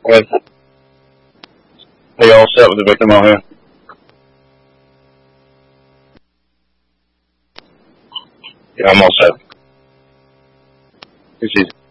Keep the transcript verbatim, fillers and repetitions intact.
With, are you all set with the victim out here? Yeah, I'm all set. It's easy.